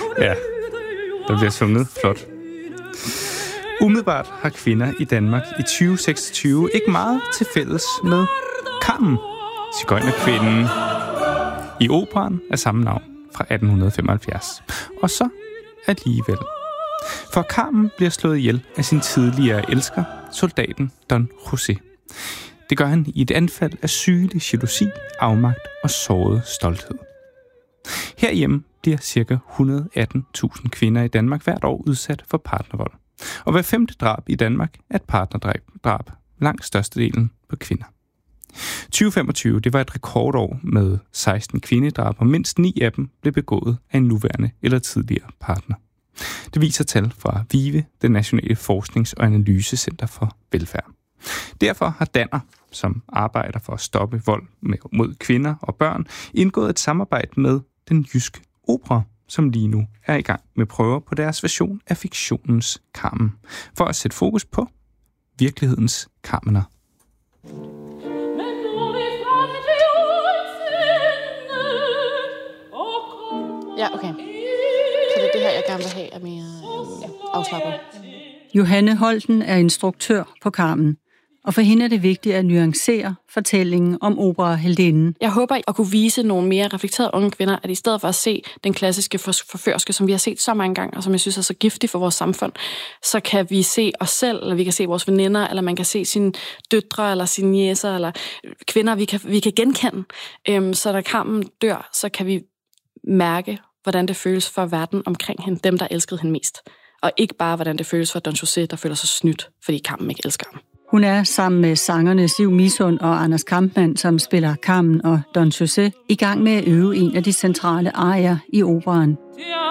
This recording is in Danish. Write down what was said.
Ja, der bliver sunget flot. Umiddelbart har kvinder i Danmark i 2026 ikke meget til fælles med Carmen, sigøjnerkvinden i operaen af samme navn fra 1875. Og så alligevel. For Carmen bliver slået ihjel af sin tidligere elsker, soldaten Don José. Det gør han i et anfald af sygelig jalousi, afmagt og såret stolthed. Herhjemme bliver ca. 118.000 kvinder i Danmark hvert år udsat for partnervold. Og hver 5. drab i Danmark er et partnerdrab, langt størstedelen på kvinder. 2025, det var et rekordår med 16 kvindedrab, og mindst 9 af dem blev begået af en nuværende eller tidligere partner. Det viser tal fra VIVE, det Nationale Forsknings- og Analysecenter for Velfærd. Derfor har Danner, som arbejder for at stoppe vold mod kvinder og børn, indgået et samarbejde med Den Jyske Opera, som lige nu er i gang med prøver på deres version af fiktionens Carmen, for at sætte fokus på virkelighedens Carmener. Ja, okay. Så det er det her, jeg gerne vil have, er mere afslappet. Johanne Holten er instruktør på Carmen, og for hende er det vigtigt at nuancere fortællingen om operaheldinden. Jeg håber at kunne vise nogle mere reflekterede unge kvinder, at i stedet for at se den klassiske forførske, som vi har set så mange gange, og som jeg synes er så giftig for vores samfund, så kan vi se os selv, eller vi kan se vores veninder, eller man kan se sine døtre, eller sine niecer, eller kvinder, vi kan genkende. Så da Carmen dør, så kan vi mærke, hvordan det føles for verden omkring hende, dem, der elskede hende mest. Og ikke bare, hvordan det føles for Don José, der føler sig snydt, fordi Carmen ikke elsker ham. Hun er sammen med sangerne Siv Misund og Anders Kampmann, som spiller Carmen og Don José, i gang med at øve en af de centrale arier i operaen.